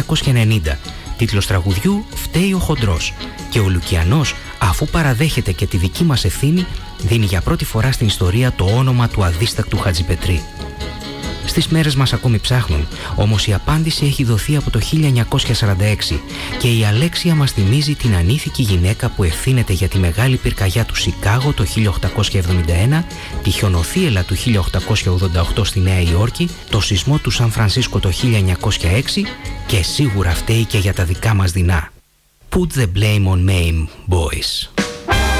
1990. Τίτλος τραγουδιού «Φταίει ο χοντρός». Και ο Λουκιανός, αφού παραδέχεται και τη δική μας ευθύνη, δίνει για πρώτη φορά στην ιστορία το όνομα του αδίστακτου Χατζηπετρή. Στις μέρες μας ακόμη ψάχνουν, όμως η απάντηση έχει δοθεί από το 1946 και η Αλέξια μας θυμίζει την ανήθικη γυναίκα που ευθύνεται για τη μεγάλη πυρκαγιά του Σικάγο το 1871, τη χιονοθύελλα του 1888 στη Νέα Υόρκη, το σεισμό του Σαν Φρανσίσκο το 1906 και σίγουρα φταίει και για τα δικά μας δεινά. Put the blame on Mame, boys.